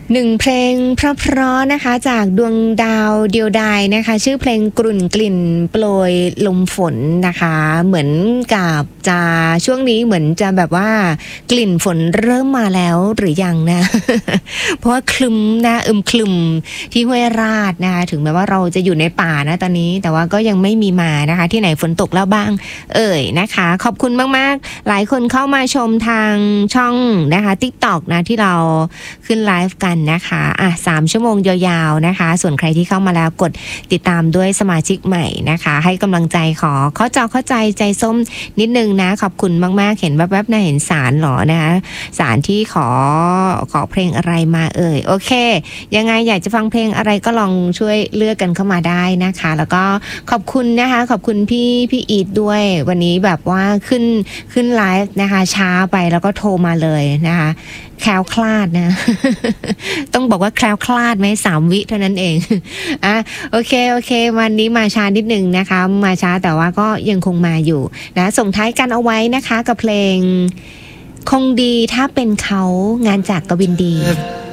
หนึ่งเพลงเพราะๆนะคะจากดวงดาวเดียวดายนะคะชื่อเพลงกลุ่นกลิ่นโปรยลมฝนนะคะเหมือนกับจะช่วงนี้เหมือนจะแบบว่ากลิ่นฝนเริ่มมาแล้วหรือยังนะ เพราะว่าคลึมนะคลึมที่ห้วยราชนะคะถึงแม้ว่าเราจะอยู่ในป่านะตอนนี้แต่ว่าก็ยังไม่มีมานะคะที่ไหนฝนตกแล้วบ้างนะคะขอบคุณมากๆหลายคนเข้ามาชมทางช่องนะคะ TikTok นะที่เราขึ้นไลฟ์กันนะคะ3 ชั่วโมงยาวๆนะคะส่วนใครที่เข้ามาแล้วกดติดตามด้วยสมาชิกใหม่นะคะให้กำลังใจขอเข้าใจใจส้มนิดนึงนะขอบคุณมากๆเห็นแวบๆนะเห็นสารหรอนะคะสารที่ขอเพลงอะไรมาโอเคยังไงอยากจะฟังเพลงอะไรก็ลองช่วยเลือกกันเข้ามาได้นะคะแล้วก็ขอบคุณนะคะขอบคุณพี่อีทด้วยวันนี้แบบว่าขึ้นไลฟ์นะคะช้าไปแล้วก็โทรมาเลยนะคะแคล้วคลาดนะ ต้องบอกว่าแคล้วคลาดไหม3 วิเท่านั้นเองโอเควันนี้มาช้านิดนึงนะคะมาช้าแต่ว่าก็ยังคงมาอยู่นะส่งท้ายกันเอาไว้นะคะกับเพลงคงดีถ้าเป็นเขางานจากกวินดี